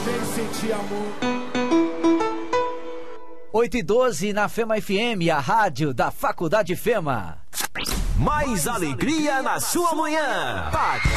Vem sentir amor. 8h12 na Fema FM, a rádio da Faculdade Fema. Mais alegria na sua manhã.